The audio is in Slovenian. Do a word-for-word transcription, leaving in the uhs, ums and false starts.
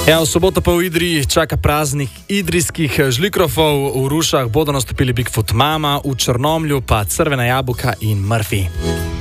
Ja, v soboto pa v Idriji čaka praznik idrijskih žlikrofov. V Rušah bodo nastopili Bigfoot Mama, v Črnomlju pa Crvena jabolka in Murphy.